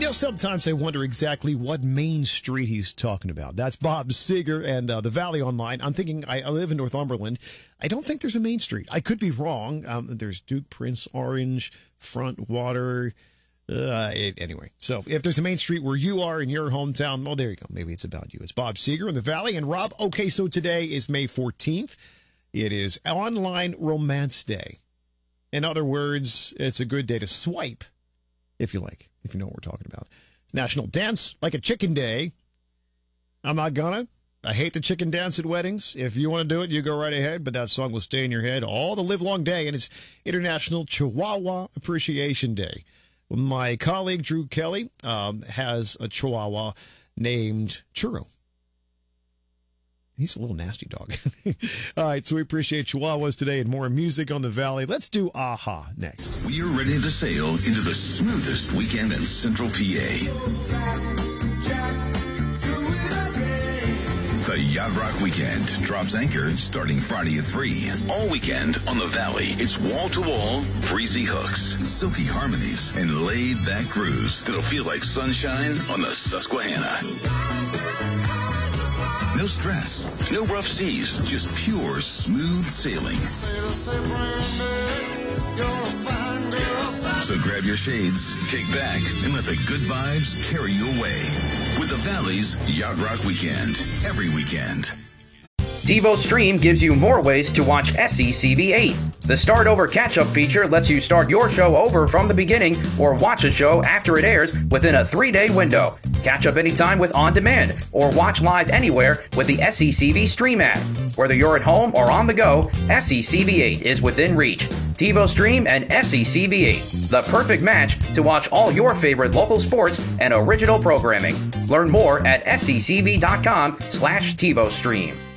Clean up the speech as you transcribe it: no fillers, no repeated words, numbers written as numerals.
Sometimes I wonder exactly what main street he's talking about. That's Bob Seger and the Valley Online. I'm thinking, I live in Northumberland. I don't think there's a main street. I could be wrong. There's Duke, Prince, Orange, Front, Water. Anyway, so if there's a main street where you are in your hometown, well, there you go. Maybe it's about you. It's Bob Seger in the Valley. And Rob, okay, so today is May 14th. It is Online Romance Day. In other words, it's a good day to swipe, if you like, if you know what we're talking about. It's National Dance Like a Chicken Day. I'm not gonna. I hate the chicken dance at weddings. If you want to do it, you go right ahead, but that song will stay in your head all the livelong day, and it's International Chihuahua Appreciation Day. My colleague, Drew Kelly, has a Chihuahua named Churro. He's a little nasty dog. All right, so we appreciate Chihuahuas today and more music on the Valley. Let's do Aha next. We are ready to sail into the smoothest weekend in Central PA. The Yacht Rock Weekend drops anchor starting Friday at 3. All weekend on the Valley, it's wall-to-wall, breezy hooks, silky harmonies, and laid-back cruise that'll feel like sunshine on the Susquehanna. No stress, no rough seas, just pure, smooth sailing. So grab your shades, kick back, and let the good vibes carry you away with the Valley's Yacht Rock Weekend, every weekend. TiVo Stream gives you more ways to watch SECB8. The Start Over Catch-Up feature lets you start your show over from the beginning or watch a show after it airs within a 3-day window. Catch up anytime with On Demand or watch live anywhere with the SECB Stream app. Whether you're at home or on the go, SECB8 is within reach. TiVo Stream and SECB8, the perfect match to watch all your favorite local sports and original programming. Learn more at secb.com/TiVo Stream.